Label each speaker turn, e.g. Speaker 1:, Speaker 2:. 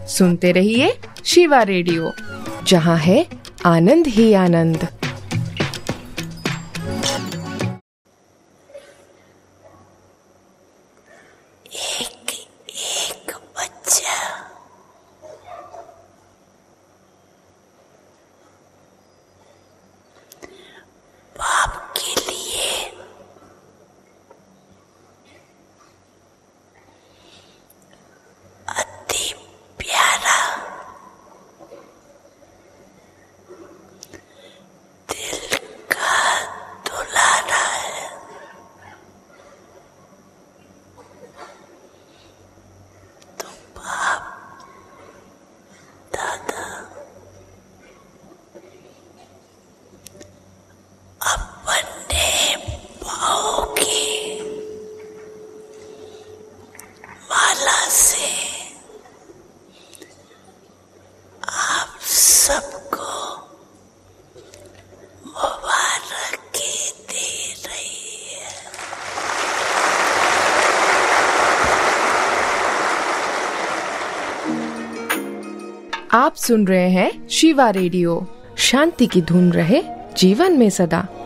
Speaker 1: सुनते रहिए शिवा रेडियो, जहाँ है आनंद ही आनंद।
Speaker 2: एक बच्चा बाप के लिए अति प्यारा, दिल का दुलारा है। तो बाप दादा अपने पाँव की माला से आप सबको मुबारकी दे रही है।
Speaker 1: आप सुन रहे हैं शिवा रेडियो। शांति की धुन रहे जीवन में सदा।